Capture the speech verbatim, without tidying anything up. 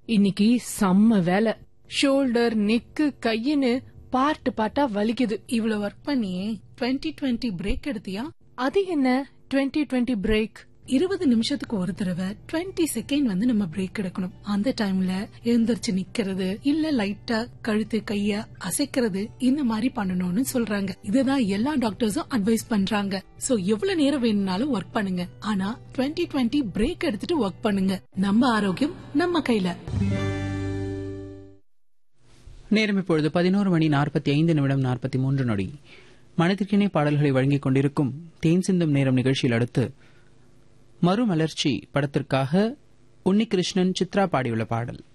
இன்னைக்கு செம்ம வேலை. ஷோல்டர், நெக்கு, கையின்னு பார்ட் பார்ட்டா வலிக்குது. இவ்வளவு ஒர்க் பண்ணியே டுவெண்ட்டி டுவெண்ட்டி பிரேக் எடுத்தியா? அது என்ன டுவெண்ட்டி டுவெண்ட்டி பிரேக்? இருபது நிமிஷத்துக்கு ஒரு தடவை டுவெண்ட்டி செகண்ட் வந்து நம்ம பிரேக் எடுக்கணும். அந்த டைம்ல எழுந்திருச்சு நிக்கிறது, இல்ல லைட்டா கழுத்து கைய அசைக்கிறது, இந்த மாதிரி பண்ணணும்னு சொல்றாங்க. இதுதான் எல்லா டாக்டர்ஸும் அட்வைஸ் பண்றாங்க. சோ எவ்வளவு நேரம் வேணும்னாலும் ஒர்க் பண்ணுங்க, ஆனா டுவெண்ட்டி டுவெண்ட்டி பிரேக் எடுத்துட்டு ஒர்க் பண்ணுங்க. நம்ம ஆரோக்கியம் நம்ம கையில. நேரம் இப்பொழுது பதினோரு மணி நாற்பத்தி ஐந்து நிமிடம் நாற்பத்தி மூன்று நொடி. மனதிற்கிணை பாடல்களை வழங்கிக் கொண்டிருக்கும் தேன் சிந்தும் நேரம் நிகழ்ச்சியில் அடுத்து மறுமலர்ச்சி படத்திற்காக உன்னிகிருஷ்ணன் சித்ரா பாடியுள்ள பாடல்.